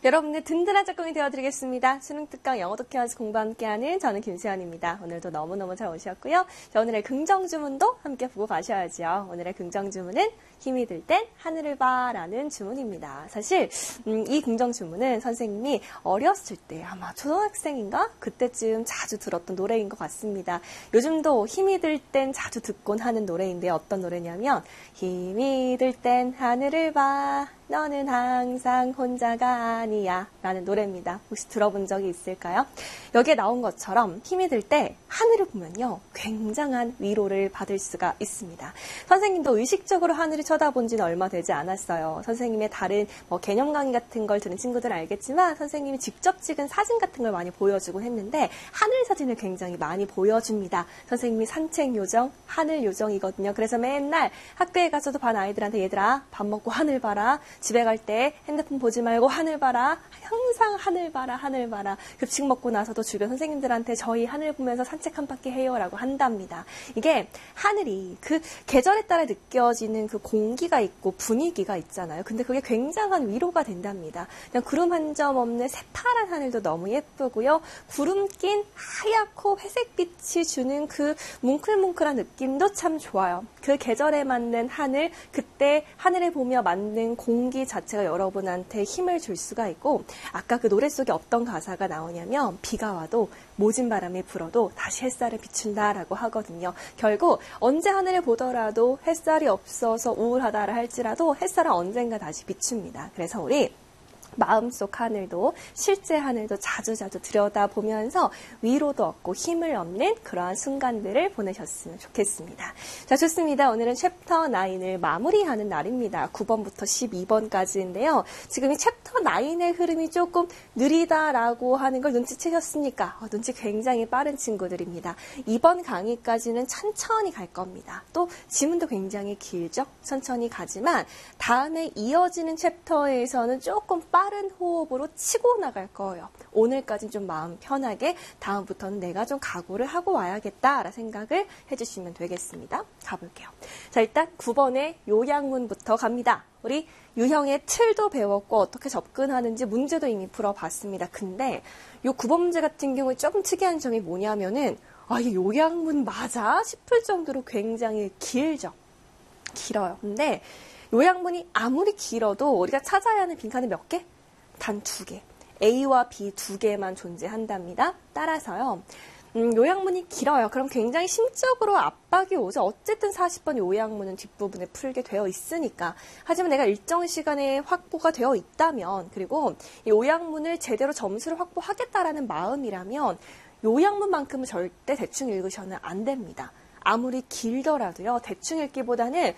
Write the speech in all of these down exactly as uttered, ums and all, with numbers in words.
여러분의 든든한 짝꿍이 되어드리겠습니다. 수능 특강 영어 독해하면서 공부 함께하는 저는 김수현입니다. 오늘도 너무너무 잘 오셨고요. 자, 오늘의 긍정주문도 함께 보고 가셔야죠. 오늘의 긍정주문은 힘이 들 땐 하늘을 봐 라는 주문입니다. 사실 음, 이 긍정주문은 선생님이 어렸을 때 아마 초등학생인가? 그때쯤 자주 들었던 노래인 것 같습니다. 요즘도 힘이 들 땐 자주 듣곤 하는 노래인데 어떤 노래냐면 힘이 들 땐 하늘을 봐 너는 항상 혼자가 아니야 라는 노래입니다. 혹시 들어본 적이 있을까요? 여기에 나온 것처럼 힘이 들 때 하늘을 보면요 굉장한 위로를 받을 수가 있습니다. 선생님도 의식적으로 하늘을 쳐다본 지는 얼마 되지 않았어요. 선생님의 다른 뭐 개념 강의 같은 걸 들은 친구들은 알겠지만 선생님이 직접 찍은 사진 같은 걸 많이 보여주곤 했는데 하늘 사진을 굉장히 많이 보여줍니다. 선생님이 산책 요정, 하늘 요정이거든요. 그래서 맨날 학교에 가서도 반 아이들한테 얘들아 밥 먹고 하늘 봐라. 집에 갈 때 핸드폰 보지 말고 하늘 봐라. 항상 하늘 봐라 하늘 봐라. 급식 먹고 나서도 주변 선생님들한테 저희 하늘 보면서 산책 한 바퀴 해요 라고 한답니다. 이게 하늘이 그 계절에 따라 느껴지는 그 공기가 있고 분위기가 있잖아요. 근데 그게 굉장한 위로가 된답니다. 그냥 구름 한 점 없는 새파란 하늘도 너무 예쁘고요. 구름 낀 하얗고 회색빛이 주는 그 뭉클뭉클한 느낌도 참 좋아요. 그 계절에 맞는 하늘, 그때 하늘을 보며 맞는 공기 자체가 여러분한테 힘을 줄 수가 있고 아까 그 노래 속에 어떤 가사가 나오냐면 비가 와도 모진 바람이 불어도 다시 햇살을 비춘다라고 하거든요. 결국 언제 하늘을 보더라도 햇살이 없어서 우울하다라 할지라도 햇살은 언젠가 다시 비춥니다. 그래서 우리 마음속 하늘도 실제 하늘도 자주자주 들여다보면서 위로도 얻고 힘을 얻는 그러한 순간들을 보내셨으면 좋겠습니다. 자, 좋습니다. 오늘은 챕터 나인을 마무리하는 날입니다. 구 번부터 십이 번까지인데요. 지금 이 챕터 나인의 흐름이 조금 느리다라고 하는 걸 눈치채셨습니까? 어, 눈치 굉장히 빠른 친구들입니다. 이번 강의까지는 천천히 갈 겁니다. 또 지문도 굉장히 길죠? 천천히 가지만 다음에 이어지는 챕터에서는 조금 빠른 빠른 호흡으로 치고 나갈 거예요. 오늘까지는 좀 마음 편하게 다음부터는 내가 좀 각오를 하고 와야겠다라는 생각을 해주시면 되겠습니다. 가볼게요. 자, 일단 구 번의 요약문부터 갑니다. 우리 유형의 틀도 배웠고 어떻게 접근하는지 문제도 이미 풀어봤습니다. 근데 이 구 번 문제 같은 경우에 조금 특이한 점이 뭐냐면은 아, 이 요약문 맞아? 싶을 정도로 굉장히 길죠. 길어요. 근데 요약문이 아무리 길어도 우리가 찾아야 하는 빈칸은 몇 개? 단 두 개. A와 B 두 개만 존재한답니다. 따라서요. 음, 요약문이 길어요. 그럼 굉장히 심적으로 압박이 오죠. 어쨌든 사십 번 요약문은 뒷부분에 풀게 되어 있으니까. 하지만 내가 일정 시간에 확보가 되어 있다면 그리고 이 요약문을 제대로 점수를 확보하겠다라는 마음이라면 요약문만큼은 절대 대충 읽으셔는 안 됩니다. 아무리 길더라도요. 대충 읽기보다는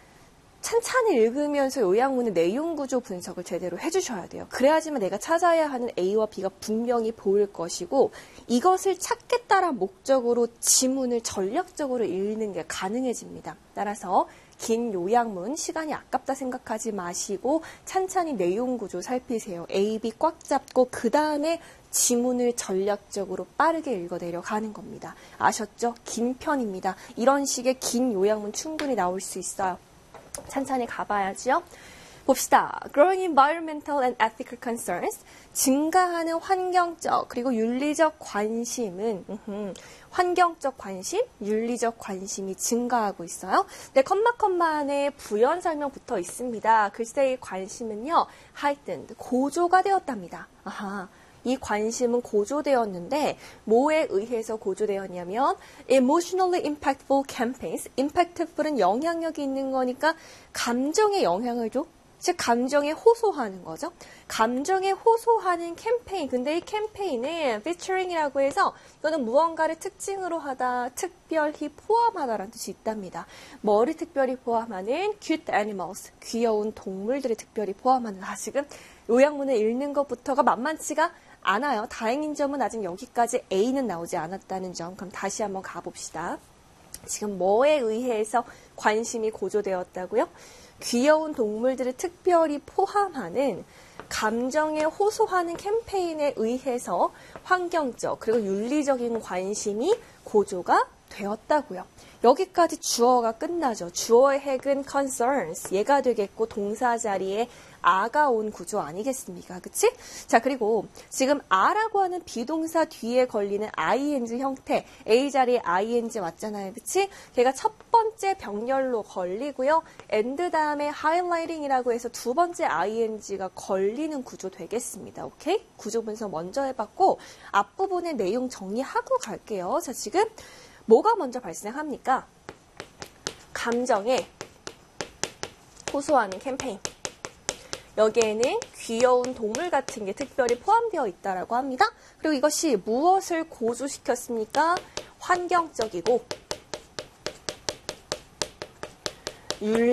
찬찬히 읽으면서 요약문의 내용 구조 분석을 제대로 해주셔야 돼요. 그래야지만 내가 찾아야 하는 A와 B가 분명히 보일 것이고 이것을 찾겠다란 목적으로 지문을 전략적으로 읽는 게 가능해집니다. 따라서 긴 요약문 시간이 아깝다 생각하지 마시고 찬찬히 내용 구조 살피세요. A, B 꽉 잡고 그 다음에 지문을 전략적으로 빠르게 읽어내려 가는 겁니다. 아셨죠? 긴 편입니다. 이런 식의 긴 요약문 충분히 나올 수 있어요. 찬찬히 가봐야죠. 봅시다. Growing environmental and ethical concerns. 증가하는 환경적 그리고 윤리적 관심은 으흠, 환경적 관심, 윤리적 관심이 증가하고 있어요. 네, 컴마 컴마 안에 부연 설명 붙어 있습니다. 글쎄 이 관심은요. heightened, 고조가 되었답니다. 아하. 이 관심은 고조되었는데 뭐에 의해서 고조되었냐면 emotionally impactful campaigns, impactful은 영향력이 있는 거니까 감정에 영향을 줘. 즉 감정에 호소하는 거죠. 감정에 호소하는 캠페인. 근데 이 캠페인은 featuring이라고 해서 이거는 무언가를 특징으로 하다, 특별히 포함하다라는 뜻이 있답니다. 뭐를 특별히 포함하는 cute animals, 귀여운 동물들을 특별히 포함하는. 아, 지금 요약문을 읽는 것부터가 만만치가 않아요. 다행인 점은 아직 여기까지 A는 나오지 않았다는 점. 그럼 다시 한번 가봅시다. 지금 뭐에 의해서 관심이 고조되었다고요? 귀여운 동물들을 특별히 포함하는 감정에 호소하는 캠페인에 의해서 환경적 그리고 윤리적인 관심이 고조가 되었다고요. 여기까지 주어가 끝나죠. 주어의 핵은 concerns, 얘가 되겠고 동사 자리에 a가 온 구조 아니겠습니까? 그치? 자, 그리고 지금 a라고 하는 비동사 뒤에 걸리는 ing 형태, A 자리에 ing 왔잖아요. 그치? 걔가 첫 번째 병렬로 걸리고요. and 다음에 highlighting이라고 해서 두 번째 ing가 걸리는 구조 되겠습니다. 오케이? 구조 분석 먼저 해봤고 앞부분의 내용 정리하고 갈게요. 자, 지금 뭐가 먼저 발생합니까? 감정에 호소하는 캠페인. 여기에는 귀여운 동물 같은 게 특별히 포함되어 있다고 합니다. 그리고 이것이 무엇을 고조시켰습니까? 환경적이고 윤리